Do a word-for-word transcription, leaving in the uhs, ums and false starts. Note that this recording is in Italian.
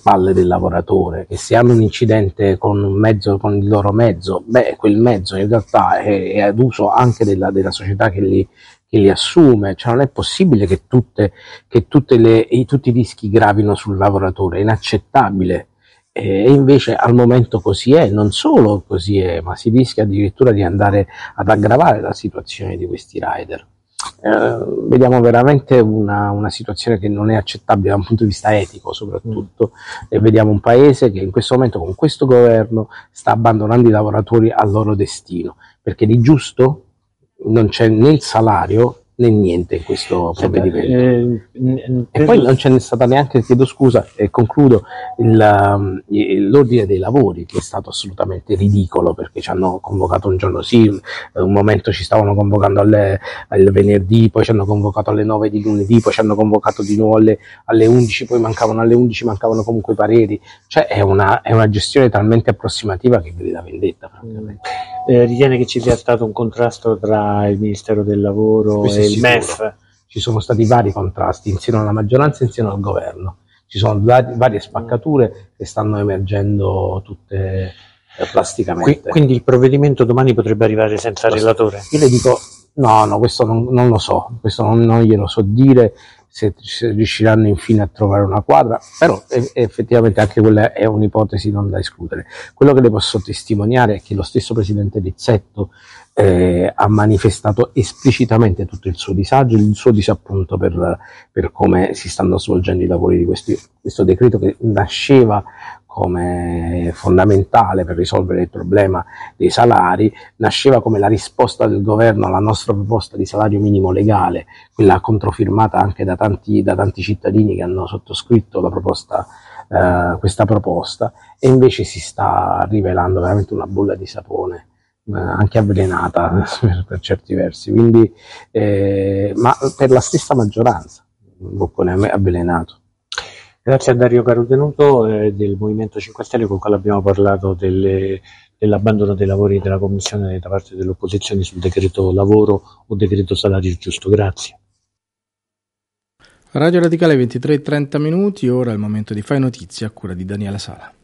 spalle del lavoratore, che se hanno un incidente con un mezzo, con il loro mezzo, beh, quel mezzo in realtà è, è ad uso anche della, della società che li, che li assume, cioè non è possibile che, tutte, che tutte le, tutti i rischi gravino sul lavoratore, è inaccettabile. E invece al momento così è, non solo così è, ma si rischia addirittura di andare ad aggravare la situazione di questi rider. Eh, vediamo veramente una, una situazione che non è accettabile da un punto di vista etico soprattutto, mm. e vediamo un paese che in questo momento con questo governo sta abbandonando i lavoratori al loro destino, perché di giusto non c'è né il salario né niente in questo provvedimento. Eh, eh, e poi non c'è stata neanche, chiedo scusa e concludo, il, l'ordine dei lavori, che è stato assolutamente ridicolo, perché ci hanno convocato un giorno sì, un momento ci stavano convocando alle, al venerdì, poi ci hanno convocato alle nove di lunedì, poi ci hanno convocato di nuovo alle, alle undici, poi mancavano alle undici, mancavano comunque i pareri, cioè è una, è una gestione talmente approssimativa che grida vendetta, francamente. Eh, ritiene che ci sia stato un contrasto tra il Ministero del Lavoro e il M E F? Ci sono stati vari contrasti insieme alla maggioranza e insieme al governo, ci sono varie spaccature che stanno emergendo tutte eh, plasticamente. Quindi il provvedimento domani potrebbe arrivare senza relatore? Io le dico no, no, questo non, non lo so, questo non, non glielo so dire se, se riusciranno infine a trovare una quadra, però e, effettivamente anche quella è un'ipotesi non da escludere. Quello che le posso testimoniare è che lo stesso presidente Rizzetto eh, ha manifestato esplicitamente tutto il suo disagio, il suo disappunto per, per come si stanno svolgendo i lavori di questi, questo decreto, che nasceva come fondamentale per risolvere il problema dei salari, nasceva come la risposta del governo alla nostra proposta di salario minimo legale, quella controfirmata anche da tanti, da tanti cittadini che hanno sottoscritto la proposta, eh, questa proposta, e invece si sta rivelando veramente una bolla di sapone, eh, anche avvelenata per certi versi, quindi, eh, ma per la stessa maggioranza, un boccone avvelenato. Grazie a Dario Carotenuto eh, del Movimento cinque Stelle, con cui abbiamo parlato delle, dell'abbandono dei lavori della Commissione da parte dell'opposizione sul decreto lavoro o decreto salario giusto. Grazie. Radio Radicale ventitré e trenta minuti, ora è il momento di Fai Notizia a cura di Daniela Sala.